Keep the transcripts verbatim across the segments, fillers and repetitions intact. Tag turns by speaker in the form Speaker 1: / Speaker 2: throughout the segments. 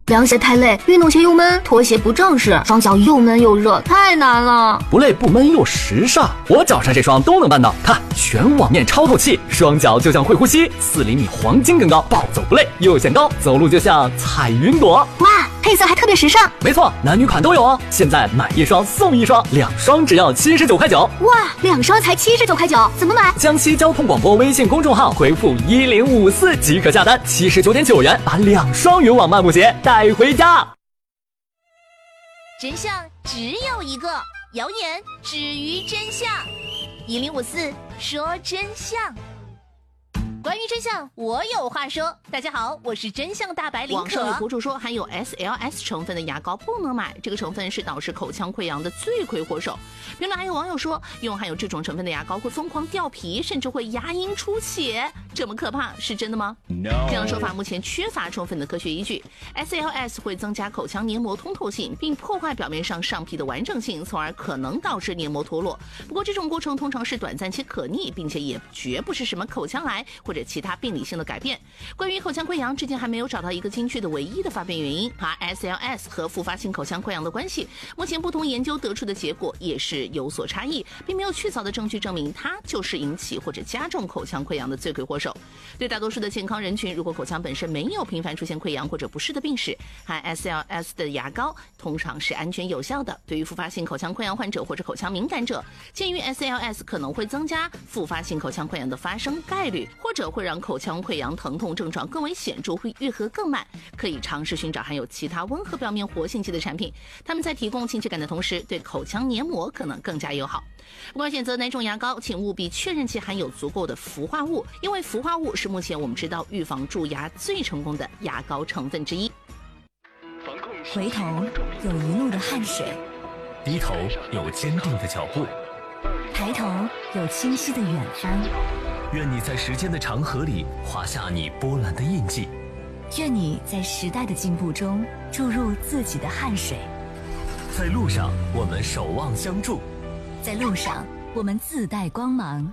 Speaker 1: 凉鞋太累，运动鞋又闷，拖鞋不正式，双脚又闷又热，太难了。
Speaker 2: 不累不闷又时尚，我脚上这双都能办到。看，全网面超透气，双脚就像会呼吸，四厘米黄金更高，暴走不累又显高，走路就像踩云朵。
Speaker 1: 哇，配色还特别时尚。
Speaker 2: 没错，男女款都有哦。现在买一双送一双，两双只要七十九块九。
Speaker 1: 哇，两双才七十九块九，怎么买？
Speaker 2: 江西交通广播微信公众号回复一零五四即可下单，七十九点九元把两双云网漫步鞋带回家。
Speaker 3: 真相只有一个，谣言止于真相。一零五四说真相。关于真相，我有话说。大家好，我是真相大白林可。
Speaker 4: 网上有博主说含有 S L S 成分的牙膏不能买，这个成分是导致口腔溃疡的罪魁祸首。评论还有网友说，用含有这种成分的牙膏会疯狂掉皮，甚至会牙龈出血，这么可怕，是真的吗？ No. 这样的说法目前缺乏充分的科学依据。S L S 会增加口腔黏膜通透性，并破坏表面上上皮的完整性，从而可能导致黏膜脱落。不过这种过程通常是短暂且可逆，并且也绝不是什么口腔癌或者其他病理性的改变。关于口腔溃疡，至今还没有找到一个精确的唯一的发病原因。而 S L S 和复发性口腔溃疡的关系，目前不同研究得出的结果也是有所差异，并没有确凿的证据证明它就是引起或者加重口腔溃疡的罪魁祸首。对大多数的健康人群，如果口腔本身没有频繁出现溃疡或者不适的病史，含 S L S 的牙膏通常是安全有效的。对于复发性口腔溃疡患者或者口腔敏感者，鉴于 S L S 可能会增加复发性口腔溃疡的发生概率，或者会让口腔溃疡疼痛症状更为显著，会愈合更慢，可以尝试寻找含有其他温和表面活性剂的产品，它们在提供亲切感的同时，对口腔黏膜可能更加友好。不管选择哪种牙膏，请务必确认其含有足够的氟化物，因为氟化物是目前我们知道预防蛀牙最成功的牙膏成分之一。
Speaker 5: 回头有一路的汗水，
Speaker 6: 低头有坚定的脚步，
Speaker 5: 抬头有清晰的远方。
Speaker 6: 愿你在时间的长河里画下你波澜的印记，
Speaker 5: 愿你在时代的进步中注入自己的汗水。
Speaker 6: 在路上我们守望相助，
Speaker 5: 在路上我们自带光芒。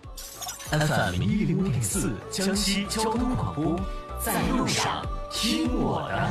Speaker 6: F M 一零五点四江西交通广播，在路上听我的。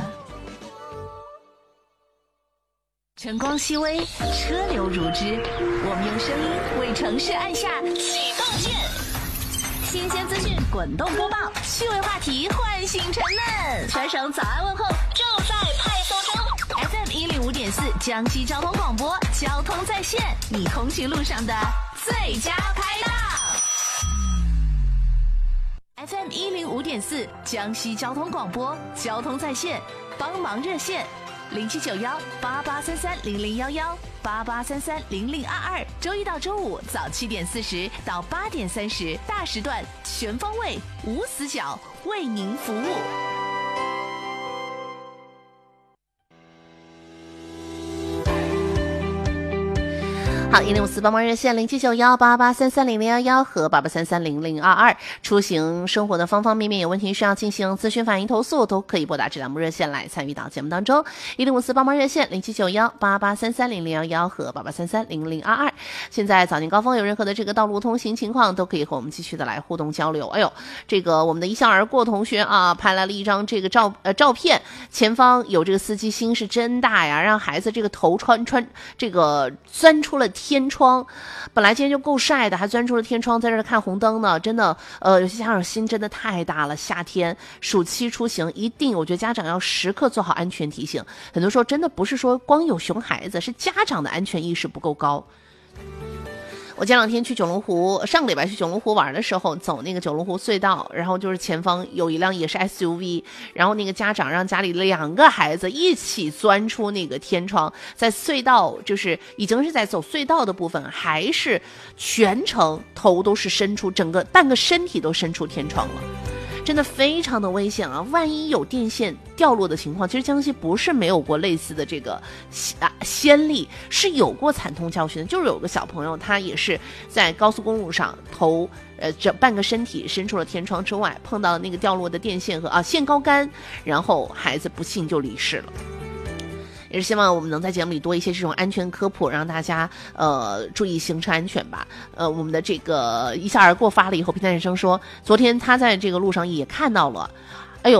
Speaker 3: 晨光熹微，车流如织，我们用声音为城市按下启动键。新鲜资讯滚动播报，趣味话题唤醒沉闷，全省早安问候正在派送中。F M 一零五点四江西交通广播，交通在线，你通勤路上的最佳拍档。F M 一零五点四江西交通广播，交通在线，帮忙热线。零七九幺八八三三零零幺幺八八三三零零二二，周一到周五早七点四十到八点三十，大时段全方位无死角为您服务。
Speaker 4: 好，一零五四帮忙热线零七九幺八八三三零零幺幺和八八三三零零二二，出行生活的方方面面有问题需要进行咨询、反映、投诉，都可以拨打这栏目热线来参与到节目当中。一零五四帮忙热线零七九幺八八三三零零幺幺和八八三三零零二二。现在早间高峰有任何的这个道路通行情况，都可以和我们继续的来互动交流。哎呦，这个我们的一笑而过同学啊，拍来了一张这个照呃照片，前方有这个司机心是真大呀，让孩子这个头穿穿这个钻出了天窗，本来今天就够晒的，还钻出了天窗，在这看红灯呢，真的，呃，有些家长心真的太大了。夏天暑期出行，一定，我觉得家长要时刻做好安全提醒。很多时候真的不是说光有熊孩子，是家长的安全意识不够高。我前两天去九龙湖，上个礼拜去九龙湖玩的时候，走那个九龙湖隧道，然后就是前方有一辆也是 S U V， 然后那个家长让家里两个孩子一起钻出那个天窗，在隧道就是已经是在走隧道的部分，还是全程头都是伸出，整个半个身体都伸出天窗了。真的非常的危险啊！万一有电线掉落的情况，其实江西不是没有过类似的这个啊先例，是有过惨痛教训的。就是有个小朋友，他也是在高速公路上头呃这半个身体伸出了天窗之外，碰到了那个掉落的电线和啊线高杆，然后孩子不幸就离世了。也是希望我们能在节目里多一些这种安全科普，让大家呃注意行车安全吧。呃，我们的这个一笑而过发了以后，平台人生说，昨天他在这个路上也看到了，哎呦，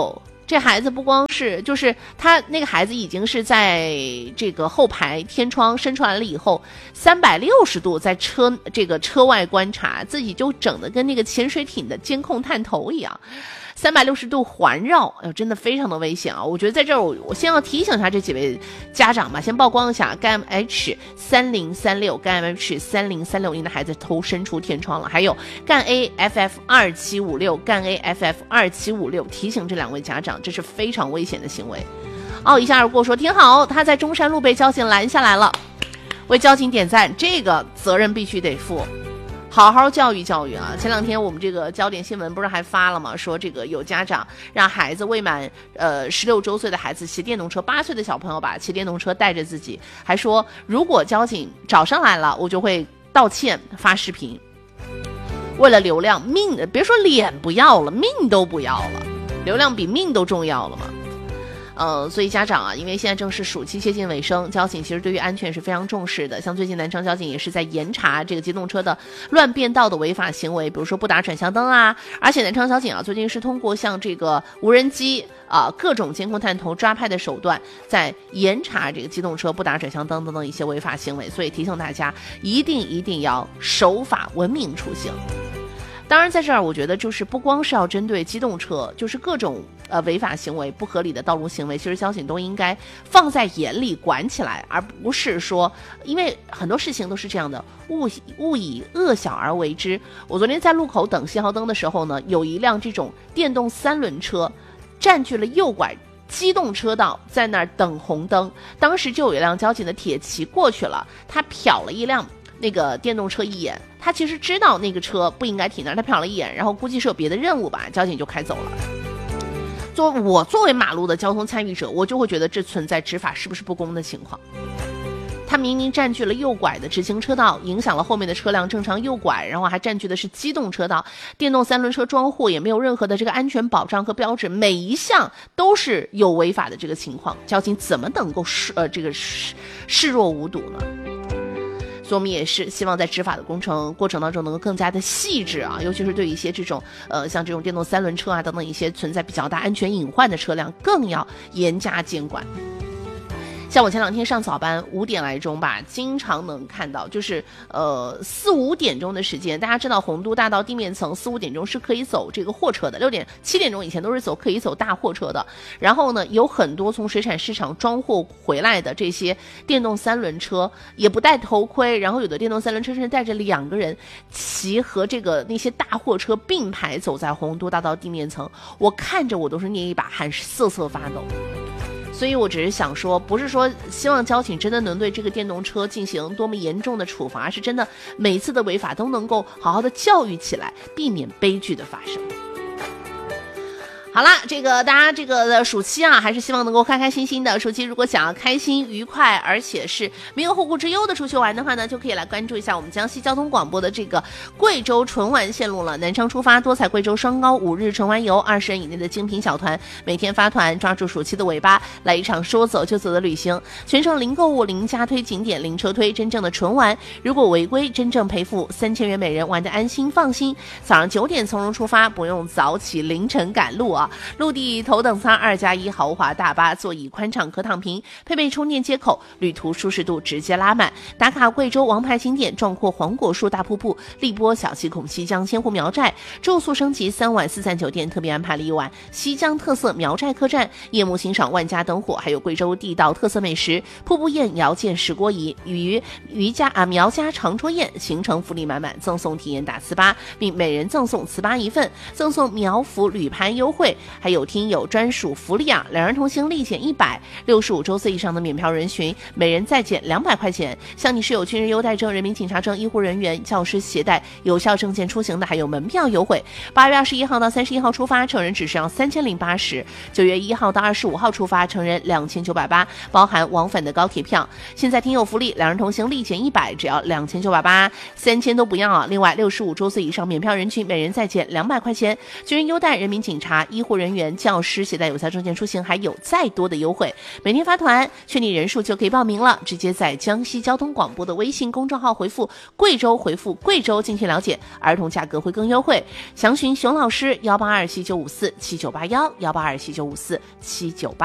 Speaker 4: 这孩子不光是，就是他那个孩子已经是在这个后排天窗伸出来了以后，三百六十度在车这个车外观察，自己就整的跟那个潜水艇的监控探头一样。三百六十度环绕，哎呦，真的非常的危险啊！我觉得在这儿我，我先要提醒一下这几位家长吧，先曝光一下 G M H 三零三六 G M H 三零三六，您的孩子头伸出天窗了，还有 G M A F F 二七五六 G M A F F 二七五六，提醒这两位家长，这是非常危险的行为。哦，一下而过说挺好，他在中山路被交警拦下来了，为交警点赞，这个责任必须得负。好好教育教育啊！前两天我们这个焦点新闻不是还发了吗？说这个有家长让孩子未满呃十六周岁的孩子骑电动车，八岁的小朋友吧骑电动车带着自己，还说如果交警找上来了，我就会道歉发视频。为了流量，命别说脸不要了，命都不要了，流量比命都重要了嘛。呃，所以家长啊，因为现在正是暑期接近尾声，交警其实对于安全是非常重视的。像最近南昌交警也是在严查这个机动车的乱变道的违法行为，比如说不打转向灯啊。而且南昌交警啊，最近是通过像这个无人机啊、呃、各种监控探头抓拍的手段，在严查这个机动车不打转向灯等等一些违法行为。所以提醒大家，一定一定要守法文明出行。当然在这儿我觉得就是不光是要针对机动车，就是各种呃违法行为不合理的道路行为，其实交警都应该放在眼里管起来，而不是说，因为很多事情都是这样的，勿勿以恶小而为之。我昨天在路口等信号灯的时候呢，有一辆这种电动三轮车占据了右拐机动车道，在那儿等红灯，当时就有一辆交警的铁骑过去了，他瞟了一辆那个电动车一眼，他其实知道那个车不应该停那儿，他瞟了一眼，然后估计是有别的任务吧，交警就开走了。作我作为马路的交通参与者，我就会觉得这存在执法是不是不公的情况。他明明占据了右拐的直行车道，影响了后面的车辆正常右拐，然后还占据的是机动车道，电动三轮车装货也没有任何的这个安全保障和标志，每一项都是有违法的这个情况，交警怎么能够视呃这个视视若无睹呢？所以我们也是希望在执法的工程过程当中能够更加的细致啊，尤其是对一些这种呃像这种电动三轮车啊等等一些存在比较大安全隐患的车辆，更要严加监管。像我前两天上早班五点来钟吧，经常能看到，就是呃四五点钟的时间，大家知道洪都大道地面层四五点钟是可以走这个货车的，六点七点钟以前都是走可以走大货车的。然后呢，有很多从水产市场装货回来的这些电动三轮车，也不戴头盔，然后有的电动三轮车甚至带着两个人骑和这个那些大货车并排走在洪都大道地面层，我看着我都是捏一把汗，瑟瑟发抖。所以我只是想说，不是说希望交警真的能对这个电动车进行多么严重的处罚，而是真的每一次的违法都能够好好的教育起来，避免悲剧的发生。好啦，这个大家这个暑期啊，还是希望能够开开心心的。暑期如果想要开心愉快，而且是没有后顾之忧的出去玩的话呢，就可以来关注一下我们江西交通广播的这个贵州纯玩线路了。南昌出发，多彩贵州双高五日纯玩游，二十人以内的精品小团，每天发团，抓住暑期的尾巴，来一场说走就走的旅行。全程零购物、零加推景点、零车推，真正的纯玩。如果违规，真正赔付三千元每人，玩得安心放心。早上九点从容出发，不用早起凌晨赶路啊。陆地头等舱二加一豪华大巴，座椅宽敞可躺平，配备充电接口，旅途舒适度直接拉满。打卡贵州王牌景点，壮阔黄果树大瀑布、荔波小溪孔溪江千户苗寨，住宿升级三晚四赞酒店，特别安排了一晚西江特色苗寨客栈，夜幕欣赏万家灯火，还有贵州地道特色美食，瀑布宴、窑建石锅仪与渔家啊苗家长桌宴，行程福利满满，赠送体验打糍粑，并每人赠送糍粑一份，赠送苗服旅拍优惠。还有听友专属福利啊，两人同行立减一百，六十五周岁以上的免票人群，每人再减两百块钱。像你是有军人优待证、人民警察证、医护人员、教师携带有效证件出行的，还有门票优惠。八月二十一号到三十一号出发，成人只需要三千零八十；九月一号到二十五号出发，成人两千九百八，包含往返的高铁票。现在听友福利，两人同行立减一百，只要两千九百八，三千都不要啊。另外，六十五周岁以上免票人群，每人再减两百块钱。军人优待、人民警察、医医护人员、教师携带有效证件出行还有再多的优惠。每天发团，确定人数就可以报名了，直接在江西交通广播的微信公众号回复贵州，回复贵州进去了解，儿童价格会更优惠。详询熊老师幺八二七九五四七九八幺幺八二七九五四七九八。